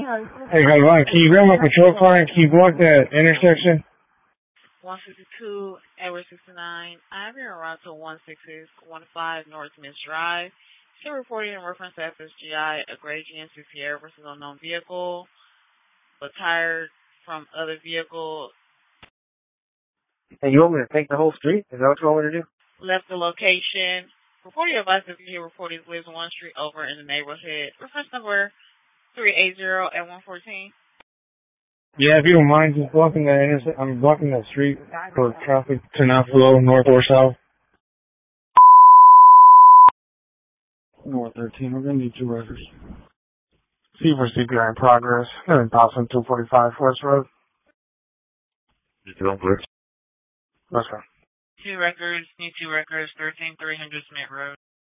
Hey, hold on. Can you grab my patrol car and can you block that intersection? 152, Edward 69. I have your route to 16615 North Miss Drive. Still reporting in reference to FSGI, a gray GMC Sierra versus unknown vehicle, but tired from other vehicle. Hey, you want me to take the whole street? Is that what you want me to do? Left the location. Reporting advice if you hear reporting lives one street over in the neighborhood. Reference number 380 at 114. Yeah, if you don't mind, just blocking that I'm blocking that street for traffic to not flow north or south. North 13, we're gonna need 2 records. C for CPI in progress. And Thompson 245 West Road. You don't break. Let's go. 2 records, need 2 records, 13300 Smith Road.